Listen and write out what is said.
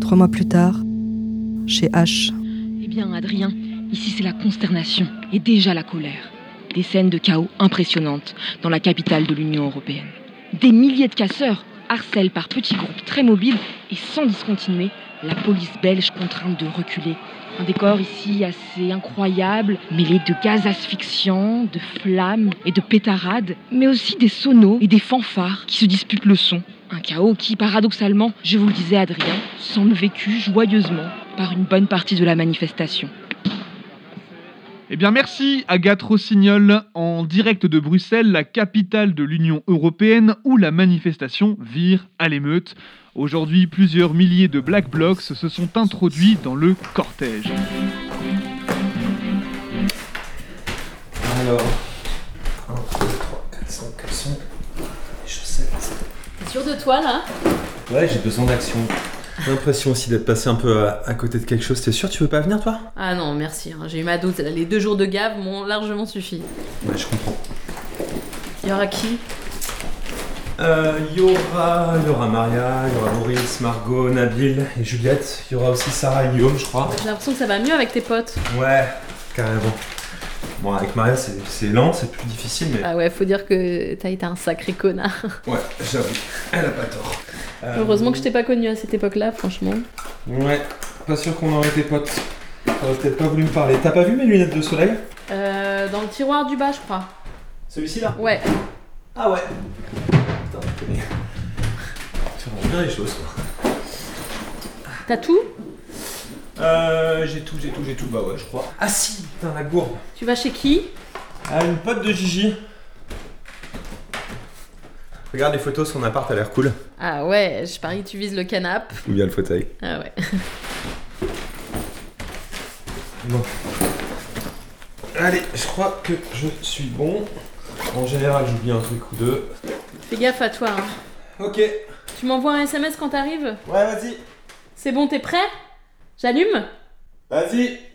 3 mois plus tard, chez H. Eh bien, Adrien, ici c'est la consternation et déjà la colère. Des scènes de chaos impressionnantes dans la capitale de l'Union européenne. Des milliers de casseurs harcèlent par petits groupes très mobiles et sans discontinuer la police belge contrainte de reculer. Un décor ici assez incroyable, mêlé de gaz asphyxiants, de flammes et de pétarades, mais aussi des sonos et des fanfares qui se disputent le son. Un chaos qui, paradoxalement, je vous le disais Adrien, semble vécu joyeusement par une bonne partie de la manifestation. Eh bien merci Agathe Rossignol, en direct de Bruxelles, la capitale de l'Union européenne, où la manifestation vire à l'émeute. Aujourd'hui, plusieurs milliers de Black Blocs se sont introduits dans le cortège. Alors, 1, 2, 3, 4, 5 caleçons, les chaussettes. T'es sûr de toi là? Ouais, j'ai besoin d'action. J'ai l'impression aussi d'être passé un peu à côté de quelque chose. T'es sûr, tu veux pas venir toi? Ah non, merci, j'ai eu ma dose. Les 2 jours de gave m'ont largement suffi. Ouais, je comprends. Il y aura qui? Il y aura Maria, il y aura Maurice, Margot, Nabil et Juliette. Il y aura aussi Sarah et Guillaume, je crois. J'ai l'impression que ça va mieux avec tes potes. Ouais, carrément. Bon, avec Maria, c'est lent, c'est plus difficile, mais... Ah ouais, faut dire que t'as été un sacré connard. Ouais, j'avoue, elle a pas tort. Heureusement que je t'ai pas connu à cette époque-là, franchement. Ouais, pas sûr qu'on aurait été potes. T'aurais peut-être pas voulu me parler. T'as pas vu mes lunettes de soleil? Dans le tiroir du bas, je crois. Celui-ci là? Ouais. Ah ouais. Putain, tu rends bien les choses, quoi. T'as tout? J'ai tout, bah ouais, je crois. Ah si, putain, la gourde. Tu vas chez qui? Ah, une pote de Gigi. Regarde les photos, son appart a l'air cool. Ah ouais, je parie que tu vises le canapé. Ou bien le fauteuil. Ah ouais. Bon. Allez, je crois que je suis bon. En général, j'oublie un truc ou deux. Fais gaffe à toi, hein. Ok. Tu m'envoies un SMS quand t'arrives? Ouais, vas-y. C'est bon, t'es prêt? J'allume? Vas-y.